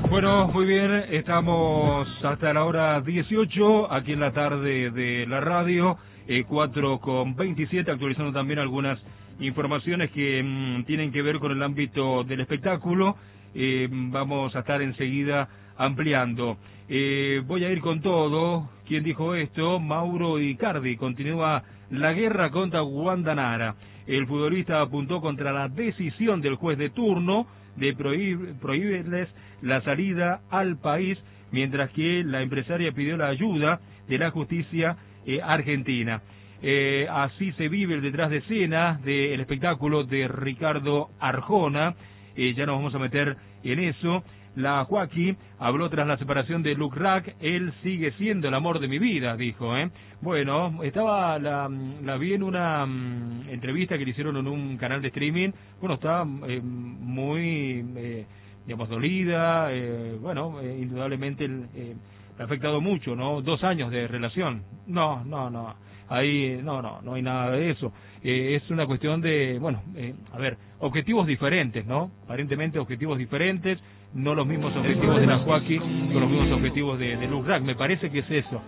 Bueno, muy bien, estamos hasta la hora 18, aquí en la tarde de la radio, 4:27, actualizando también algunas informaciones que tienen que ver con el ámbito del espectáculo. Vamos a estar enseguida ampliando. Voy a ir con todo. ¿Quién dijo esto? Mauro Icardi. Continúa la guerra contra Wanda Nara. El futbolista apuntó contra la decisión del juez de turno de prohibirles la salida al país, mientras que la empresaria pidió la ayuda de la justicia argentina. Así se vive el detrás de escena del espectáculo de Ricardo Arjona. Ya nos vamos a meter en eso. La Joaquí habló tras la separación de Luke Rack. Él sigue siendo el amor de mi vida, dijo. Bueno, la vi en una entrevista que le hicieron en un canal de streaming. Bueno, está muy, digamos, dolida. Indudablemente le ha afectado mucho, ¿no? 2 años de relación. No. Ahí no hay nada de eso. Es una cuestión de, objetivos diferentes, ¿no? Aparentemente objetivos diferentes, no los mismos objetivos de la Joaquí con los mismos objetivos de Luke Rack. Me parece que es eso.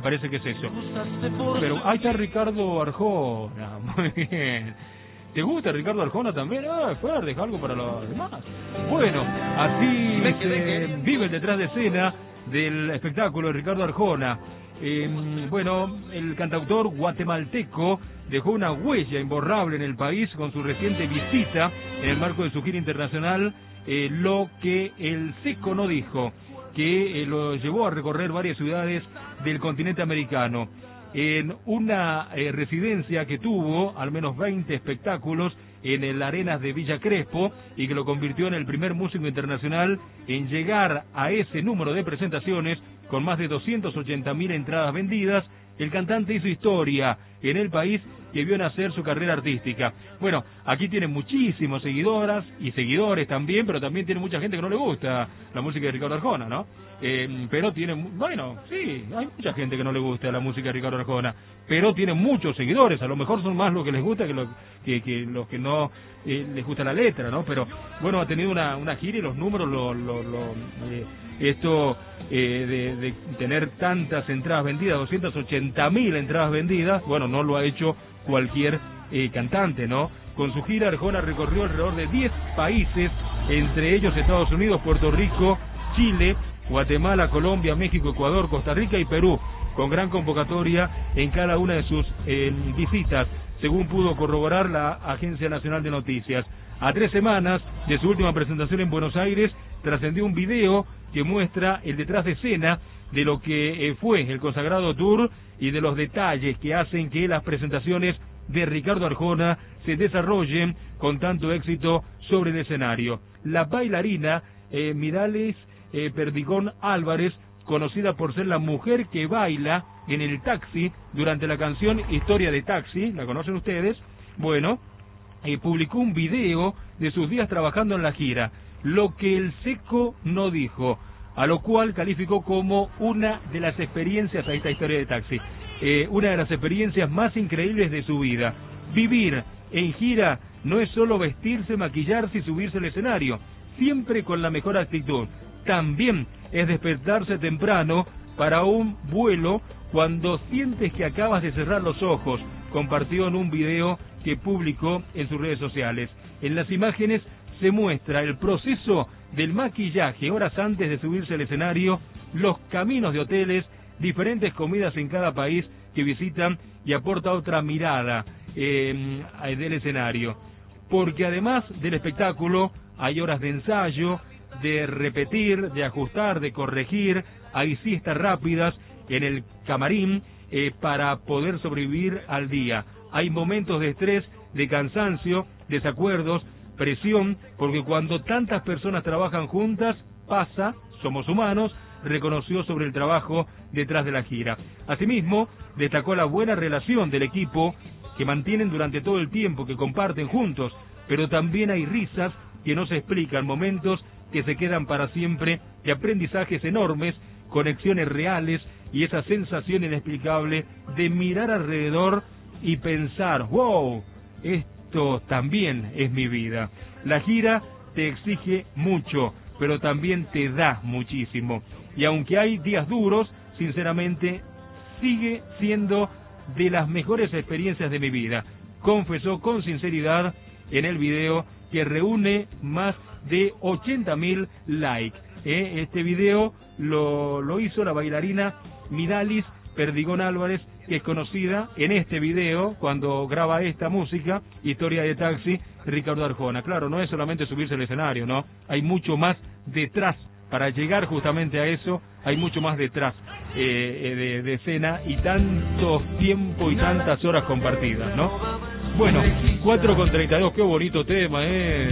Pero ahí está Ricardo Arjona, muy bien. ¿Te gusta Ricardo Arjona también? Fuera, deja algo para los demás. Bueno, así se vive el detrás de escena del espectáculo de Ricardo Arjona. El cantautor guatemalteco dejó una huella imborrable en el país con su reciente visita en el marco de su gira internacional, lo que el Seco no dijo, que lo llevó a recorrer varias ciudades del continente americano. En una residencia que tuvo al menos 20 espectáculos en el Arenas de Villa Crespo y que lo convirtió en el primer músico internacional en llegar a ese número de presentaciones con más de 280.000 entradas vendidas. El cantante hizo historia en el país que vio nacer su carrera artística. Bueno, aquí tiene muchísimos seguidoras y seguidores también, pero también tiene mucha gente que no le gusta la música de Ricardo Arjona, ¿no? Pero tiene, sí, hay mucha gente que no le gusta la música de Ricardo Arjona, pero tiene muchos seguidores. A lo mejor son más los que les gusta que los que no les gusta la letra, ¿no? Pero bueno, ha tenido una gira y los números de tener tantas entradas vendidas, 280.000 entradas vendidas, bueno, no lo ha hecho cualquier cantante, ¿no? Con su gira, Arjona recorrió alrededor de 10 países, entre ellos Estados Unidos, Puerto Rico, Chile, Guatemala, Colombia, México, Ecuador, Costa Rica y Perú, con gran convocatoria en cada una de sus visitas, según pudo corroborar la Agencia Nacional de Noticias. A 3 semanas de su última presentación en Buenos Aires, trascendió un video que muestra el detrás de escena de lo que fue el consagrado tour y de los detalles que hacen que las presentaciones de Ricardo Arjona se desarrollen con tanto éxito sobre el escenario. La bailarina Mirales Perdigón Álvarez, conocida por ser la mujer que baila en el taxi durante la canción Historia de Taxi, ¿la conocen ustedes? Bueno, publicó un video de sus días trabajando en la gira, lo que el Seco no dijo, a lo cual calificó como una de las experiencias, ahí está Historia de Taxi, una de las experiencias más increíbles de su vida. Vivir en gira no es solo vestirse, maquillarse y subirse al escenario, siempre con la mejor actitud. También es despertarse temprano para un vuelo cuando sientes que acabas de cerrar los ojos, compartió en un video que publicó en sus redes sociales. En las imágenes se muestra el proceso del maquillaje horas antes de subirse al escenario, los caminos de hoteles, diferentes comidas en cada país que visitan y aporta otra mirada del escenario. Porque además del espectáculo hay horas de ensayo, de repetir, de ajustar, de corregir, hay siestas rápidas en el camarín para poder sobrevivir al día. Hay momentos de estrés, de cansancio, desacuerdos, presión, porque cuando tantas personas trabajan juntas, somos humanos, reconoció sobre el trabajo detrás de la gira. Asimismo, destacó la buena relación del equipo que mantienen durante todo el tiempo que comparten juntos, pero también hay risas que no se explican, momentos que se quedan para siempre, de aprendizajes enormes, conexiones reales y esa sensación inexplicable de mirar alrededor y pensar, wow, esto también es mi vida. La gira te exige mucho, pero también te da muchísimo. Y aunque hay días duros, sinceramente, sigue siendo de las mejores experiencias de mi vida. Confesó con sinceridad en el video que reúne más de 80.000 likes. Este video lo hizo la bailarina Midalis Perdigón Álvarez, que es conocida en este video, cuando graba esta música, Historia de Taxi, Ricardo Arjona. Claro, no es solamente subirse al escenario, ¿no? Hay mucho más detrás. Para llegar justamente a eso, hay mucho más detrás de escena y tanto tiempo y tantas horas compartidas, ¿no? Bueno, 4:32, qué bonito tema,